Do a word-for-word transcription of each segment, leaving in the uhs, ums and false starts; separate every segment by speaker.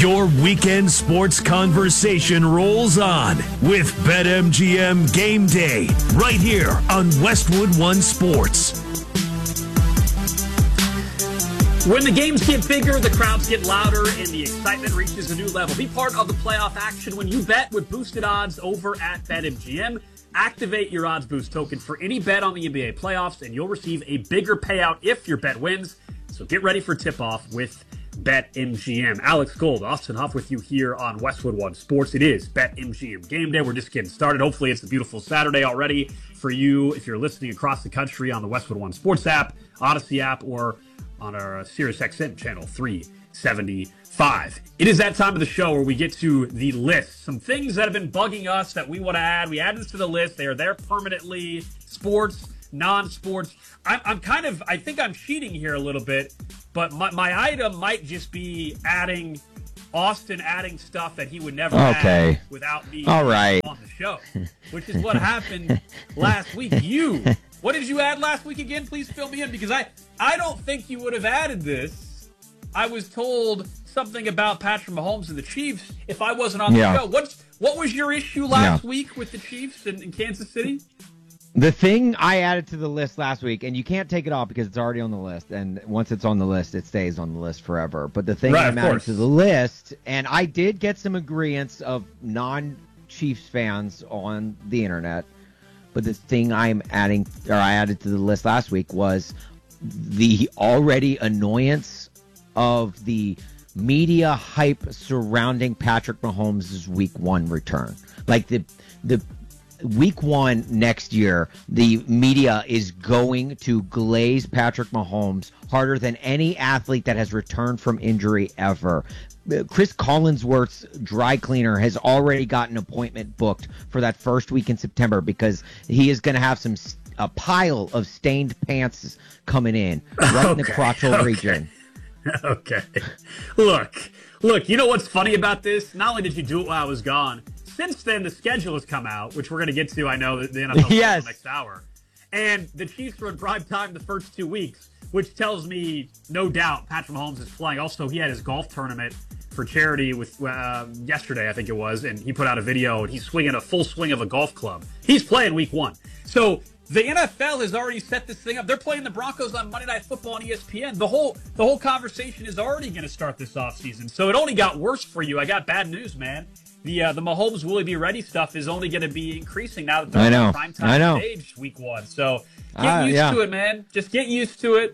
Speaker 1: Your weekend sports conversation rolls on with BetMGM Game Day right here on Westwood One Sports.
Speaker 2: When the games get bigger, the crowds get louder, and the excitement reaches a new level. Be part of the playoff action when you bet with boosted odds over at BetMGM. Activate your Odds Boost token for any bet on the N B A playoffs, and you'll receive a bigger payout if your bet wins. So get ready for tip-off with BetMGM. Alex Gold, Austin Huff with you here on Westwood One Sports. It is BetMGM Game Day. We're just getting started. Hopefully it's a beautiful Saturday already for you if you're listening across the country on the Westwood One Sports app, Odyssey app, or on our Sirius X M channel three seventy-five. It is that time of the show where we get to the list. Some things that have been bugging us that we want to add. We add this to the list. They are there permanently. Sports, non-sports. I'm, I'm kind of, I think I'm cheating here a little bit, but my, my item might just be adding, Austin adding stuff that he would never
Speaker 3: okay.
Speaker 2: add without me
Speaker 3: All right.
Speaker 2: on the show, which is what happened last week. You, what did you add last week again? Please fill me in, because I, I don't think you would have added this. I was told something about Patrick Mahomes and the Chiefs if I wasn't on the
Speaker 3: yeah.
Speaker 2: show. What's, what was your issue last
Speaker 3: yeah.
Speaker 2: week with the Chiefs in, in Kansas City?
Speaker 3: The thing I added to the list last week, and you can't take it off because it's already on the list, and once it's on the list, it stays on the list forever. But the thing
Speaker 2: right,
Speaker 3: I'm adding to the list, and I did get some agreements of non-Chiefs fans on the internet, but the thing I'm adding, or I added to the list last week, was the already annoyance of the media hype surrounding Patrick Mahomes' week one return. Like the the week one next year, the media is going to glaze Patrick Mahomes harder than any athlete that has returned from injury ever. Chris Collinsworth's dry cleaner has already got an appointment booked for that first week in September because he is going to have some a pile of stained pants coming in right
Speaker 2: okay,
Speaker 3: in the crotchal
Speaker 2: okay.
Speaker 3: region.
Speaker 2: Okay. Look, look, you know what's funny about this? Not only did you do it while I was gone, since then the schedule has come out, which we're going to get to, I know, the N F L
Speaker 3: yes.
Speaker 2: next hour. And the Chiefs were in prime time the first two weeks, which tells me, no doubt, Patrick Mahomes is playing. Also, he had his golf tournament for charity with uh, yesterday, I think it was, and he put out a video, and he's swinging a full swing of a golf club. He's playing week one. So the N F L has already set this thing up. They're playing the Broncos on Monday Night Football on E S P N. The whole the whole conversation is already going to start this offseason. So it only got worse for you. I got bad news, man. The uh, the Mahomes will he be ready stuff is only going to be increasing now that they're
Speaker 3: I know.
Speaker 2: on prime time
Speaker 3: I know.
Speaker 2: stage week one. So get
Speaker 3: Uh,
Speaker 2: used
Speaker 3: yeah.
Speaker 2: to it, man. Just get used to it.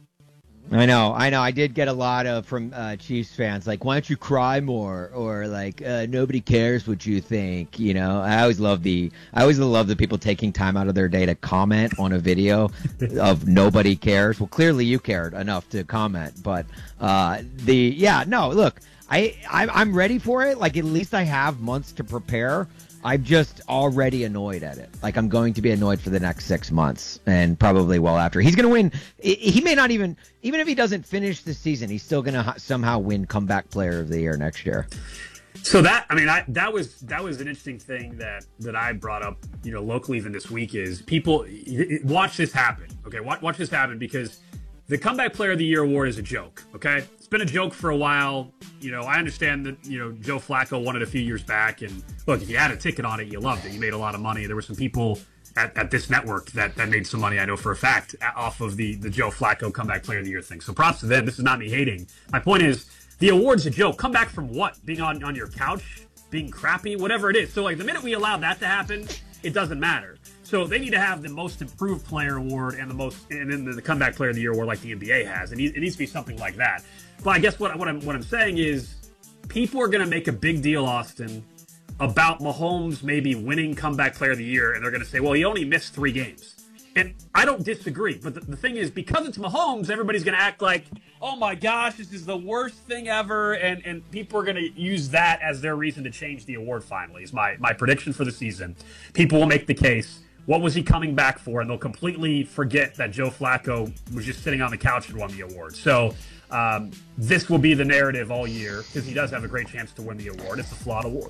Speaker 3: I know, I know. I did get a lot of from uh, Chiefs fans like, "Why don't you cry more?" or like, uh, "Nobody cares what you think." You know, I always love the, I always love the people taking time out of their day to comment on a video of nobody cares. Well, clearly you cared enough to comment, but uh, the yeah, no, look, I, I I'm ready for it. Like at least I have months to prepare. I'm just already annoyed at it. Like I'm going to be annoyed for the next six months and probably well after. He's going to win. He may not even, even if he doesn't finish the season, he's still going to somehow win comeback player of the year next year.
Speaker 2: So that, I mean, I, that was that was an interesting thing that, that I brought up, you know, locally even this week is people watch this happen. Okay, watch, watch this happen because the comeback player of the year award is a joke. Okay, it's been a joke for a while. You know, I understand that, you know, Joe Flacco won it a few years back. And look, if you had a ticket on it, you loved it. You made a lot of money. There were some people at, at this network that, that made some money, I know for a fact, off of the, the Joe Flacco comeback player of the year thing. So props to them. This is not me hating. My point is, the award's a joke. Come back from what? Being on, on your couch? Being crappy? Whatever it is. So, like, the minute we allow that to happen, it doesn't matter. So they need to have the most improved player award and the most, and then the, the comeback player of the year award like the N B A has. It, it needs to be something like that. But I guess what, what I'm what I'm saying is people are going to make a big deal, Austin, about Mahomes maybe winning comeback player of the year, and they're going to say, well, he only missed three games. And I don't disagree, but the, the thing is, because it's Mahomes, everybody's going to act like, oh my gosh, this is the worst thing ever, and, and people are going to use that as their reason to change the award finally, is my, my prediction for the season. People will make the case, what was he coming back for? And they'll completely forget that Joe Flacco was just sitting on the couch and won the award. So um, this will be the narrative all year, because he does have a great chance to win the award. It's a flawed award.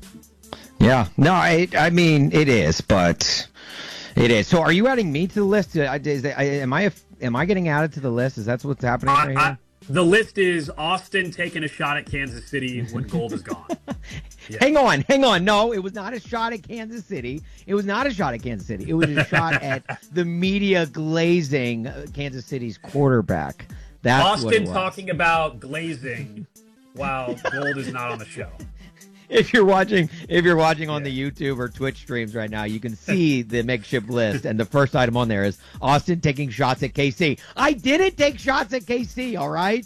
Speaker 3: Yeah, no, I, I mean, it is, but... It is. So, are you adding me to the list? Is, is, am I am I getting added to the list? Is that what's happening
Speaker 2: I,
Speaker 3: right here?
Speaker 2: The list is Austin taking a shot at Kansas City when gold is gone.
Speaker 3: Yeah. Hang on, hang on. No, it was not a shot at Kansas City. It was not a shot at Kansas City. It was a shot at the media glazing Kansas City's quarterback. That's
Speaker 2: Austin
Speaker 3: what it was.
Speaker 2: Talking about glazing while gold is not on the show.
Speaker 3: If you're watching, if you're watching on yeah. the YouTube or Twitch streams right now, you can see the makeshift list, and the first item on there is Austin taking shots at K C. I didn't take shots at K C. All right.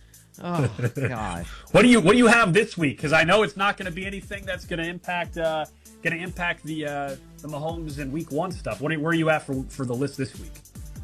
Speaker 3: Oh gosh.
Speaker 2: What do you What do you have this week? Because I know it's not going to be anything that's going to impact uh, going to impact the uh, the Mahomes and Week One stuff. What are, where are you at for for the list this week?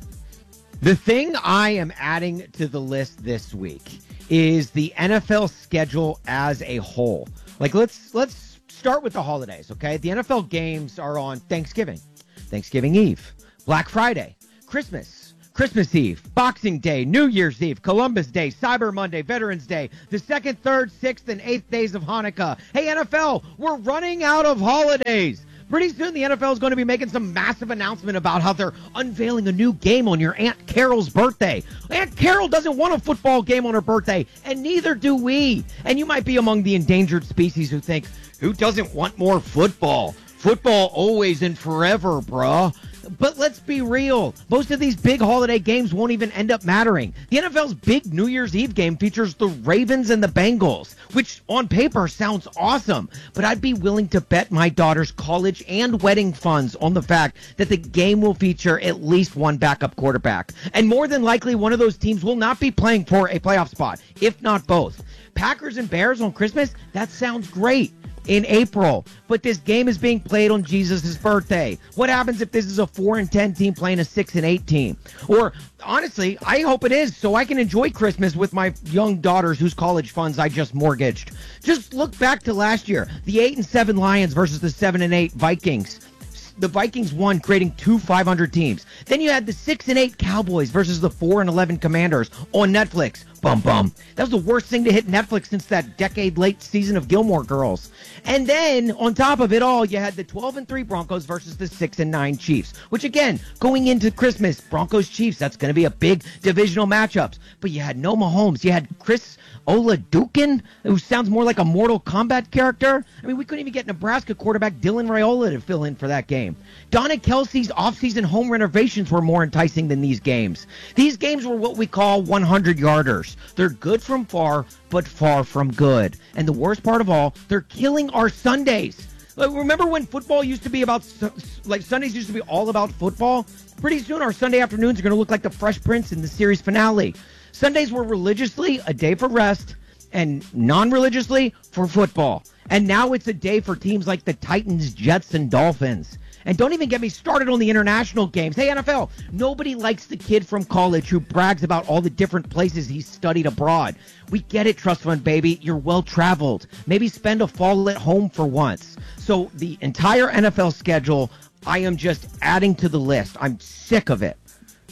Speaker 3: The thing I am adding to the list this week is the N F L schedule as a whole. Like, let's let's start with the holidays, okay? The N F L games are on Thanksgiving, Thanksgiving Eve, Black Friday, Christmas, Christmas Eve, Boxing Day, New Year's Eve, Columbus Day, Cyber Monday, Veterans Day, the second, third, sixth, and eighth days of Hanukkah. Hey, N F L, we're running out of holidays. Pretty soon, the N F L is going to be making some massive announcement about how they're unveiling a new game on your Aunt Carol's birthday. Aunt Carol doesn't want a football game on her birthday, and neither do we. And you might be among the endangered species who think, who doesn't want more football? Football always and forever, bruh. But let's be real. Most of these big holiday games won't even end up mattering. The N F L's big New Year's Eve game features the Ravens and the Bengals, which on paper sounds awesome. But I'd be willing to bet my daughter's college and wedding funds on the fact that the game will feature at least one backup quarterback. And more than likely, one of those teams will not be playing for a playoff spot, if not both. Packers and Bears on Christmas? That sounds great. In April, but this game is being played on Jesus' birthday. What happens if this is a four and ten team playing a six and eight team? Or honestly, I hope it is, so I can enjoy Christmas with my young daughters whose college funds I just mortgaged. Just look back to last year, the eight and seven Lions versus the seven and eight Vikings. The Vikings won, creating two five hundred teams. Then you had the six and eight Cowboys versus the four and eleven Commanders on Netflix. Bum bum. That was the worst thing to hit Netflix since that decade-late season of Gilmore Girls. And then, on top of it all, you had the twelve and three Broncos versus the six and nine Chiefs, which again, going into Christmas, Broncos-Chiefs, that's going to be a big divisional matchups. But you had no Mahomes. You had Chris Oladukin, who sounds more like a Mortal Kombat character. I mean, we couldn't even get Nebraska quarterback Dylan Raiola to fill in for that game. Donna Kelsey's offseason home renovations were more enticing than these games. These games were what we call hundred-yarders. They're good from far, but far from good. And the worst part of all, they're killing our Sundays. Like, remember when football used to be about, like Sundays used to be all about football? Pretty soon our Sunday afternoons are going to look like the Fresh Prince in the series finale. Sundays were religiously a day for rest and non-religiously for football. And now it's a day for teams like the Titans, Jets, and Dolphins. And don't even get me started on the international games. Hey, N F L, nobody likes the kid from college who brags about all the different places he's studied abroad. We get it, Trust Fund baby. You're well-traveled. Maybe spend a fall at home for once. So the entire N F L schedule, I am just adding to the list. I'm sick of it.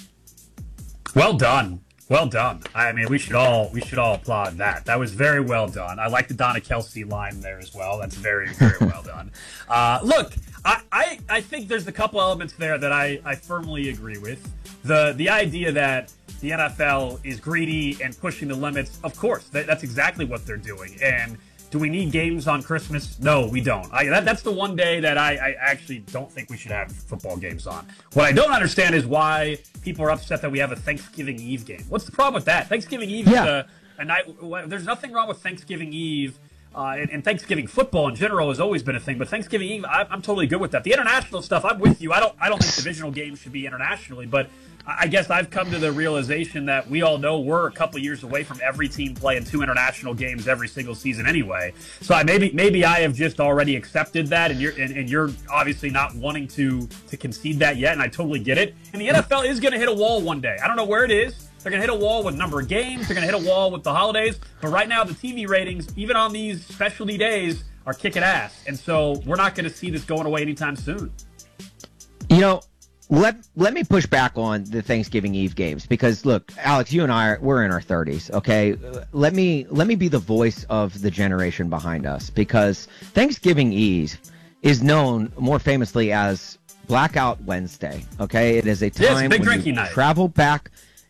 Speaker 2: Well done. Well done. I mean, we should all we should all applaud that. That was very well done. I like the Donna Kelsey line there as well. That's very, very well done. Uh, look, I, I, I think there's a couple elements there that I, I firmly agree with. The the idea that the N F L is greedy and pushing the limits, of course, that, that's exactly what they're doing. And do we need games on Christmas? No, we don't. I, that, that's the one day that I, I actually don't think we should have football games on. What I don't understand is why people are upset that we have a Thanksgiving Eve game. What's the problem with that? Thanksgiving Eve yeah. is a, a night. There's nothing wrong with Thanksgiving Eve. Uh, and, and Thanksgiving football in general has always been a thing, but Thanksgiving Eve, I, I'm totally good with that. The international stuff, I'm with you. I don't, I don't think divisional games should be internationally, but I guess I've come to the realization that we all know we're a couple years away from every team playing two international games every single season anyway. So I, maybe, maybe I have just already accepted that, and you're, and, and you're obviously not wanting to to concede that yet, and I totally get it. And the N F L is going to hit a wall one day. I don't know where it is. They're going to hit a wall with number of games. They're going to hit a wall with the holidays. But right now, the T V ratings, even on these specialty days, are kicking ass. And so we're not going to see this going away anytime soon.
Speaker 3: You know, let let me push back on the Thanksgiving Eve games because, look, Alex, you and I, are, we're in our thirties, okay? Let me, let me be the voice of the generation behind us because Thanksgiving Eve is known more famously as Blackout Wednesday, okay? It is a time
Speaker 2: yes, big
Speaker 3: when
Speaker 2: drinking
Speaker 3: you
Speaker 2: night.
Speaker 3: travel back.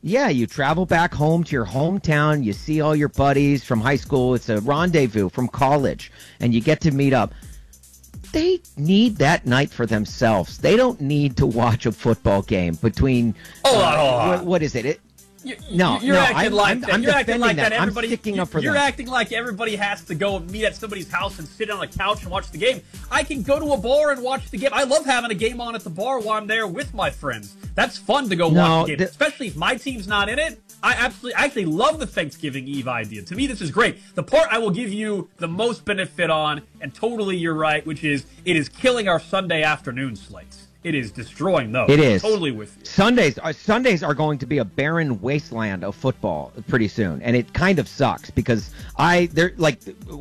Speaker 3: Yeah, you travel back home to your hometown. You see all your buddies from high school. It's a rendezvous from college, and you get to meet up. They need that night for themselves. They don't need to watch a football game between.
Speaker 2: Hold on, hold on.
Speaker 3: What, what is it? it
Speaker 2: You,
Speaker 3: no,
Speaker 2: you're
Speaker 3: no,
Speaker 2: acting
Speaker 3: I'm,
Speaker 2: like
Speaker 3: I'm,
Speaker 2: that.
Speaker 3: I'm
Speaker 2: You're acting like
Speaker 3: that.
Speaker 2: that. Everybody,
Speaker 3: I'm sticking up for
Speaker 2: you're
Speaker 3: them.
Speaker 2: acting like everybody has to go and meet at somebody's house and sit on a couch and watch the game. I can go to a bar and watch the game. I love having a game on at the bar while I'm there with my friends. That's fun to go
Speaker 3: No,
Speaker 2: watch the game,
Speaker 3: the-
Speaker 2: especially if my team's not in it. I absolutely, I actually love the Thanksgiving Eve idea. To me, this is great. The part I will give you the most benefit on, and totally you're right, which is it is killing our Sunday afternoon slates. It is destroying those.
Speaker 3: It is.
Speaker 2: Totally with you.
Speaker 3: Sundays are Sundays are going to be a barren wasteland of football pretty soon, and it kind of sucks because I they're like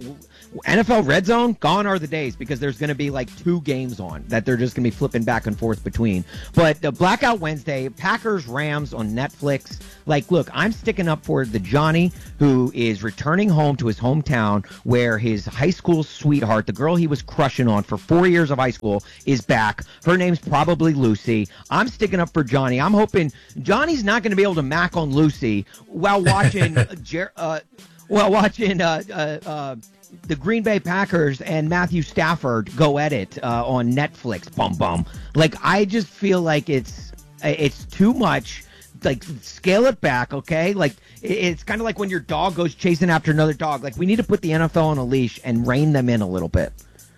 Speaker 3: N F L Red Zone, gone are the days because there's going to be like two games on that they're just going to be flipping back and forth between. But uh, Blackout Wednesday, Packers Rams on Netflix. Like, look, I'm sticking up for the Johnny who is returning home to his hometown where his high school sweetheart, the girl he was crushing on for four years of high school, is back. Her name's probably Lucy. I'm sticking up for Johnny. I'm hoping Johnny's not going to be able to mac on Lucy while watching uh, Jer- uh, while watching uh, uh, uh, the Green Bay Packers and Matthew Stafford go at it uh, on Netflix. Bum bum. Like, I just feel like it's it's too much. Like, scale it back, okay? Like, it's kind of like when your dog goes chasing after another dog. Like, we need to put the N F L on a leash and rein them in a little bit.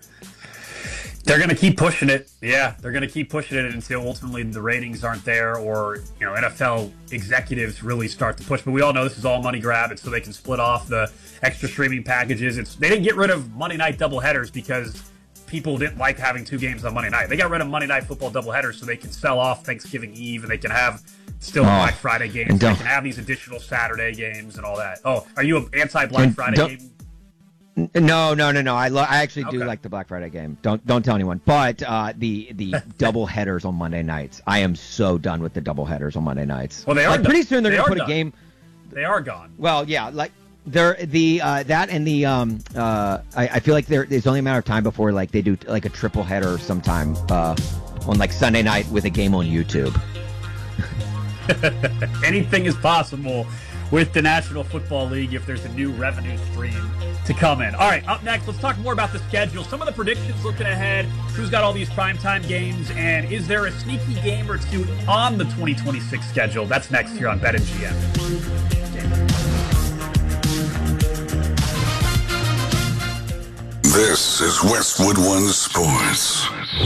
Speaker 2: They're going to keep pushing it. Yeah, they're going to keep pushing it until ultimately the ratings aren't there or, you know, N F L executives really start to push. But we all know this is all money grab. It's so they can split off the extra streaming packages. It's They didn't get rid of Monday night doubleheaders because people didn't like having two games on Monday night. They got rid of Monday night football doubleheaders so they can sell off Thanksgiving Eve and they can have still
Speaker 3: oh,
Speaker 2: Black Friday games.
Speaker 3: And
Speaker 2: they can have these additional Saturday games and all that. Oh, are you an anti-Black
Speaker 3: And
Speaker 2: Friday
Speaker 3: don't-
Speaker 2: game?
Speaker 3: No, no, no, no. I lo- I actually do
Speaker 2: Okay.
Speaker 3: like the Black Friday game. Don't don't tell anyone. But uh, the the double headers on Monday nights. I am so done with the double headers on Monday nights.
Speaker 2: Well, they are
Speaker 3: like
Speaker 2: done.
Speaker 3: pretty soon they're
Speaker 2: They
Speaker 3: gonna
Speaker 2: are
Speaker 3: put
Speaker 2: done.
Speaker 3: a game.
Speaker 2: They are gone.
Speaker 3: Well, yeah, like they're the uh, that and the um uh I, I feel like there there's only a matter of time before like they do like a triple header sometime uh on like Sunday night with a game on YouTube.
Speaker 2: Anything is possible with the National Football League if there's a new revenue stream to come in. All right, up next, let's talk more about the schedule. Some of the predictions looking ahead. Who's got all these primetime games? And is there a sneaky game or two on the twenty twenty-six schedule? That's next here on BetMGM.
Speaker 4: This is Westwood One Sports.